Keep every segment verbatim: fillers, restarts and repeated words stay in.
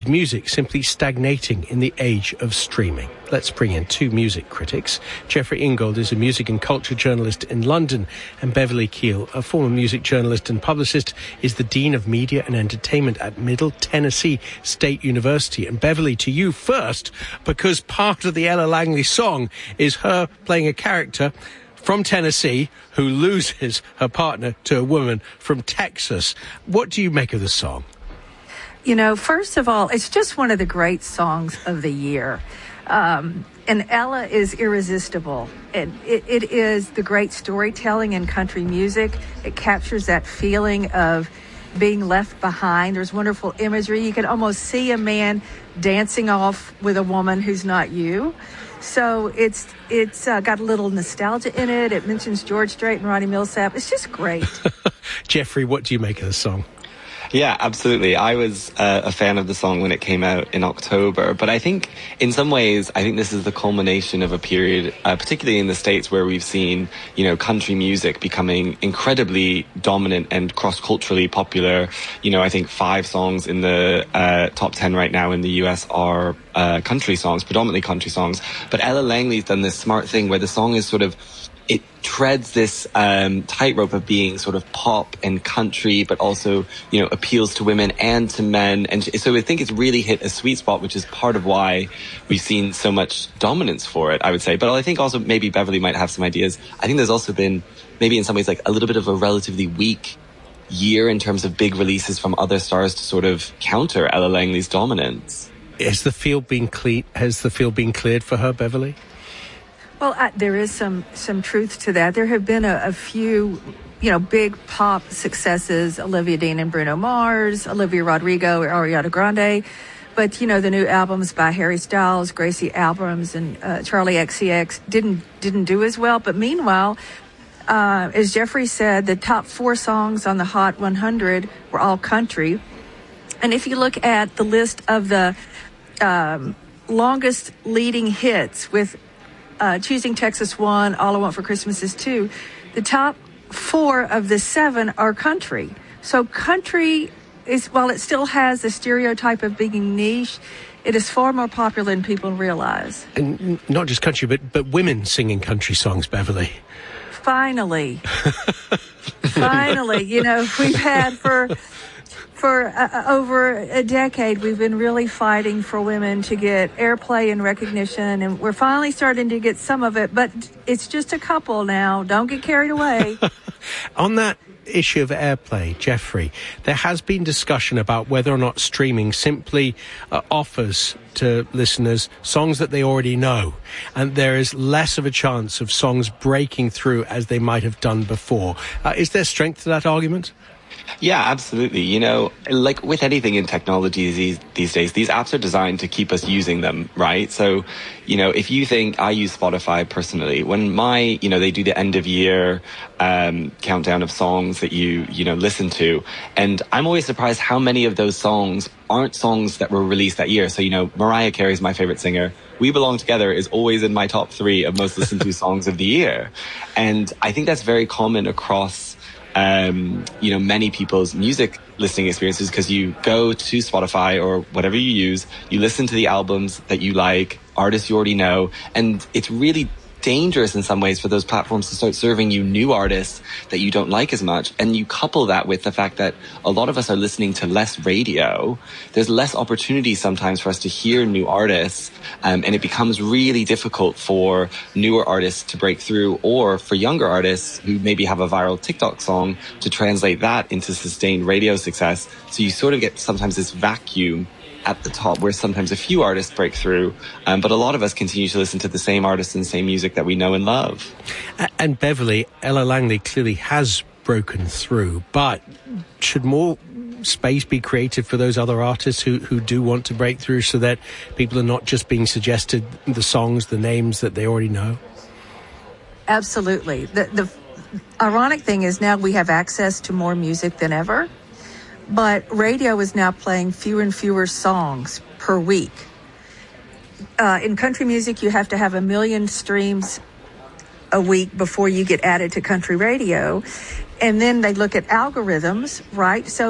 Music simply stagnating in the age of streaming. Let's bring in two music critics. Jeffrey Ingold is a music and culture journalist in London, and Beverly Keel, a former music journalist and publicist, is the Dean of Media and Entertainment at Middle Tennessee State University. And Beverly, to you first, because part of the Ella Langley song is her playing a character from Tennessee who loses her partner to a woman from Texas. What do you make of the song? You know, first of all, it's just one of the great songs of the year. Um, and Ella is irresistible. It, it, it is the great storytelling in country music. It captures that feeling of being left behind. There's wonderful imagery. You can almost see a man dancing off with a woman who's not you. So it's it's uh, got a little nostalgia in it. It mentions George Strait and Ronnie Millsap. It's just great. Jeffrey, what do you make of the song? Yeah, absolutely. I was uh, a fan of the song when it came out in October, but I think in some ways, I think this is the culmination of a period, uh, particularly in the States, where we've seen, you know, country music becoming incredibly dominant and cross-culturally popular. You know, I think five songs in the uh, top ten right now in the U S are uh, country songs, predominantly country songs. But Ella Langley's done this smart thing where the song is sort of, it treads this um, tightrope of being sort of pop and country, but also, you know, appeals to women and to men. And so I think it's really hit a sweet spot, which is part of why we've seen so much dominance for it, I would say. But I think also maybe Beverly might have some ideas. I think there's also been maybe in some ways like a little bit of a relatively weak year in terms of big releases from other stars to sort of counter Ella Langley's dominance. Has the field been cle- Has the field been cleared for her, Beverly? Well, uh, there is some, some truth to that. There have been a, a few, you know, big pop successes, Olivia Dean and Bruno Mars, Olivia Rodrigo, Ariana Grande. But, you know, the new albums by Harry Styles, Gracie Abrams, and uh, Charlie X C X didn't didn't do as well. But meanwhile, uh, as Jeffrey said, the top four songs on the Hot one hundred were all country. And if you look at the list of the um, longest leading hits with Uh, Choosing Texas one, All I Want for Christmas Is Two, the top four of the seven are country. So country is, while it still has the stereotype of being niche, it is far more popular than people realize. And not just country, but, but women singing country songs, Beverly. Finally. Finally. You know, we've had for... For uh, over a decade, we've been really fighting for women to get airplay and recognition, and we're finally starting to get some of it, but it's just a couple now. Don't get carried away. On that issue of airplay, Jeffrey, there has been discussion about whether or not streaming simply uh, offers to listeners songs that they already know, and there is less of a chance of songs breaking through as they might have done before. Uh, is there strength to that argument? Yeah, absolutely. You know, like with anything in technology these, these days, these apps are designed to keep us using them, right? So, you know, if you think, I use Spotify personally, when my, you know, they do the end of year um, countdown of songs that you, you know, listen to, and I'm always surprised how many of those songs aren't songs that were released that year. So, you know, Mariah Carey is my favorite singer. We Belong Together is always in my top three of most listened to songs of the year. And I think that's very common across Um, you know, many people's music listening experiences, because you go to Spotify or whatever you use, you listen to the albums that you like, artists you already know, and it's really dangerous in some ways for those platforms to start serving you new artists that you don't like as much. And you couple that with the fact that a lot of us are listening to less radio. There's less opportunity sometimes for us to hear new artists, um, and it becomes really difficult for newer artists to break through, or for younger artists who maybe have a viral TikTok song to translate that into sustained radio success. So you sort of get sometimes this vacuum at the top where sometimes a few artists break through, um, but a lot of us continue to listen to the same artists and same music that we know and love. And Beverly, Ella Langley clearly has broken through, but should more space be created for those other artists who, who do want to break through, so that people are not just being suggested the songs, the names that they already know? Absolutely. The, the ironic thing is now we have access to more music than ever. But radio is now playing fewer and fewer songs per week. Uh, in country music, you have to have a million streams a week before you get added to country radio. And then they look at algorithms, right? So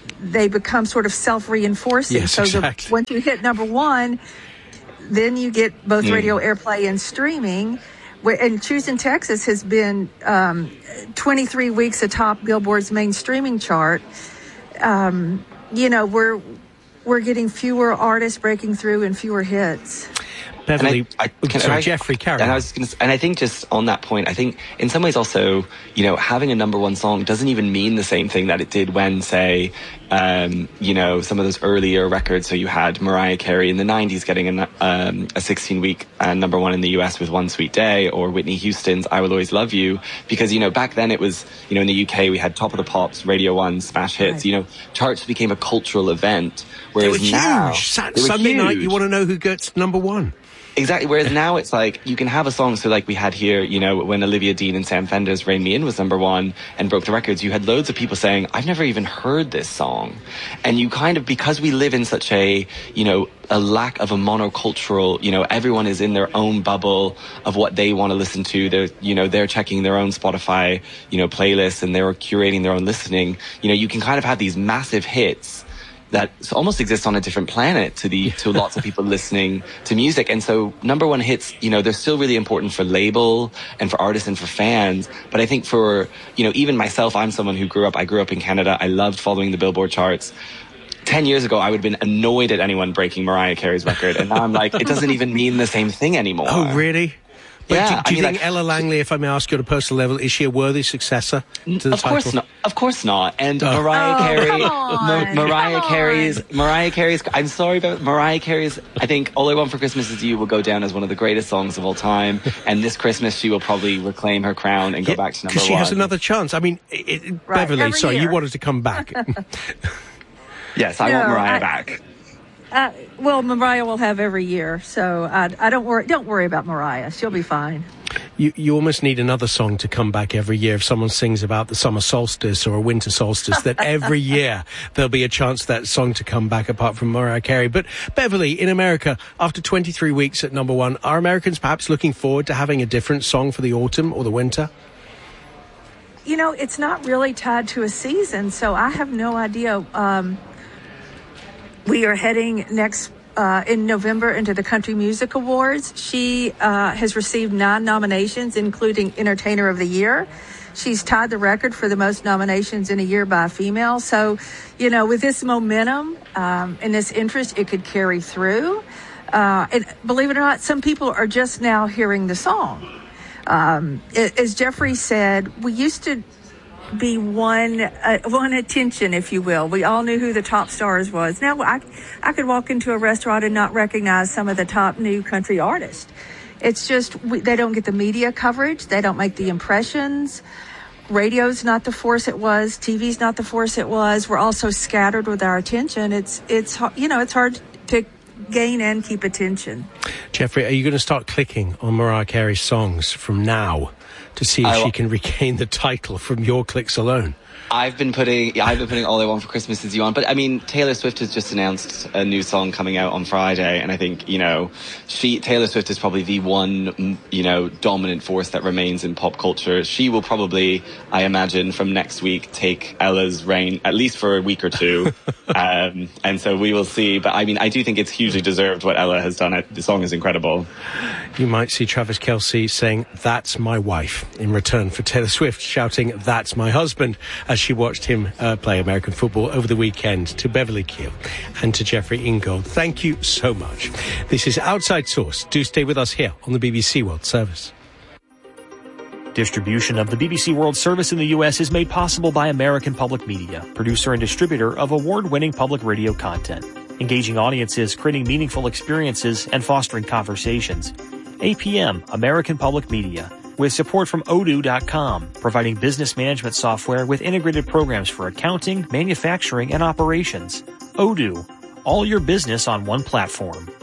they become sort of self-reinforcing. Yes, so exactly. the, once you hit number one, then you get both mm. radio airplay and streaming. And Choosing Texas has been um, twenty-three weeks atop Billboard's main streaming chart. Um, you know, we're we're getting fewer artists breaking through and fewer hits. Beverly, I, I, can, sorry, I, Jeffrey, carry and on. I was gonna, and I think just on that point, I think in some ways also, you know, having a number one song doesn't even mean the same thing that it did when, say, um, you know, some of those earlier records. So you had Mariah Carey in the nineties getting a, um, a sixteen-week uh, number one in the U S with One Sweet Day, or Whitney Houston's I Will Always Love You, because, you know, back then it was, you know, in the U K we had Top of the Pops, Radio One, smash hits. Right. You know, charts became a cultural event. Whereas they were now, huge. Sa- they were Sunday huge. night, you want to know who gets number one. Exactly. Whereas now it's like you can have a song. So like we had here, you know, when Olivia Dean and Sam Fender's Rein Me In was number one and broke the records, you had loads of people saying, I've never even heard this song. And you kind of, because we live in such a, you know, a lack of a monocultural, you know, everyone is in their own bubble of what they want to listen to. They're, you know, they're checking their own Spotify, you know, playlists, and they're curating their own listening. You know, you can kind of have these massive hits that almost exists on a different planet to the to lots of people listening to music. And so number one hits, you know, they're still really important for label and for artists and for fans. But I think for, you know, even myself, I'm someone who grew up, I grew up in Canada. I loved following the Billboard charts. Ten years ago, I would have been annoyed at anyone breaking Mariah Carey's record. And now I'm like, it doesn't even mean the same thing anymore. Oh, really? But yeah, do, do I you mean, think like, Ella Langley, if I may ask you on a personal level, is she a worthy successor to the of title? course not. Of course not. And Oh. Mariah Oh, Carey, come on, Ma- Mariah come Carey's, on. Mariah Carey's. I'm sorry about Mariah Carey's. I think All I Want for Christmas Is You will go down as one of the greatest songs of all time. And this Christmas, she will probably reclaim her crown and go Yeah, back to number one. because she has another chance. I mean, it, it, Right, Beverly, every sorry, you year. wanted to come back. Yes, I No, want Mariah I- back. Uh, well, Mariah will have every year, so I, I don't worry. Don't worry about Mariah; she'll be fine. You, you almost need another song to come back every year. If someone sings about the summer solstice or a winter solstice, that every year there'll be a chance for that song to come back, apart from Mariah Carey. But Beverly, in America, after twenty-three weeks at number one, are Americans perhaps looking forward to having a different song for the autumn or the winter? You know, it's not really tied to a season, so I have no idea. Um, we are heading next Uh, in November into the Country Music Awards. She uh, has received nine nominations, including Entertainer of the Year. She's tied the record for the most nominations in a year by a female. So, you know, with this momentum um, and this interest, it could carry through. Uh, and believe it or not, some people are just now hearing the song. Um, as Jeffrey said, we used to be one uh, one attention, if you will. We all knew who the top stars was. Now I, I could walk into a restaurant and not recognize some of the top new country artists. It's just we, they don't get the media coverage. They don't make the impressions. Radio's not the force it was. T V's not the force it was. We're all so scattered with our attention. It's it's you know it's hard to gain and keep attention. Jeffrey, are you going to start clicking on Mariah Carey's songs from now to see if I, she can regain the title from your clicks alone? I've been putting, yeah, I've been putting All I Want for Christmas Is You on, but I mean, Taylor Swift has just announced a new song coming out on Friday, and I think, you know, she, Taylor Swift is probably the one, you know, dominant force that remains in pop culture. She will probably, I imagine, from next week take Ella's reign, at least for a week or two, um, and so we will see, but I mean, I do think it's hugely deserved what Ella has done. The song is incredible. You might see Travis Kelce saying, "That's my wife," in return for Taylor Swift shouting, "That's my husband," as she watched him uh, play American football over the weekend. To Beverly Keel and to Jeffrey Ingold, thank you so much. This is Outside Source. Do stay with us here on the B B C World Service. Distribution of the B B C World Service in the U S is made possible by American Public Media, producer and distributor of award-winning public radio content, engaging audiences, creating meaningful experiences, and fostering conversations. A P M, American Public Media, with support from Odoo dot com, providing business management software with integrated programs for accounting, manufacturing, and operations. Odoo, all your business on one platform.